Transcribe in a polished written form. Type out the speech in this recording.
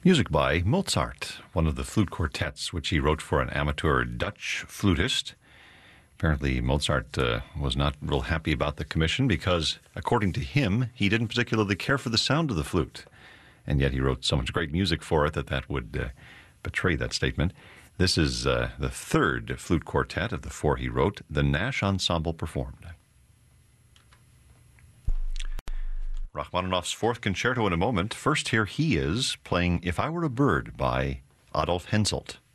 Music by Mozart, one of the flute quartets which he wrote for an amateur Dutch flutist. Apparently, Mozart was not real happy about the commission because, according to him, he didn't particularly care for the sound of the flute. And yet he wrote so much great music for it that would betray that statement. This is the third flute quartet of the four he wrote, the Nash Ensemble performed. Rachmaninoff's fourth concerto in a moment. First, here he is playing If I Were a Bird by Adolf Henselt.